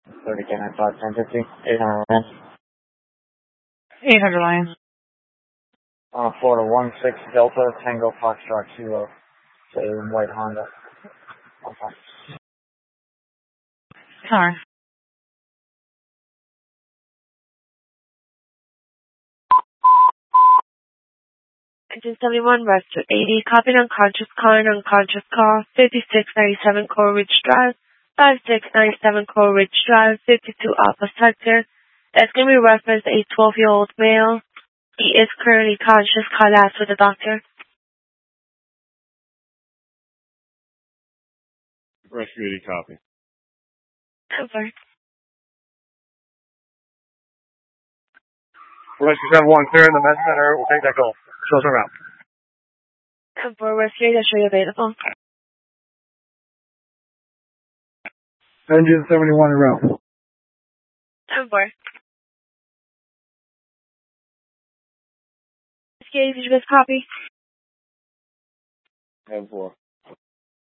30 K 95 1050. 800 Lions. 800 Lions. Florida 16 Delta Tango Foxtrot 20. So white Honda. Okay. Sorry. Engine 71, rest to 80. Copy unconscious call. 5697 Coral Ridge Drive. 5697 Coral Ridge Drive. 52 Alpha Sector. That's going to be referenced a 12-year-old male. He is currently conscious. Call out with the doctor. Rescue 80, copy. Over. Rescue 71, clear in the med center. We'll take that call. Show us around. For rescue, that's really available. Engine 71 en route. Over. Rescue, did you guys copy? 10-4.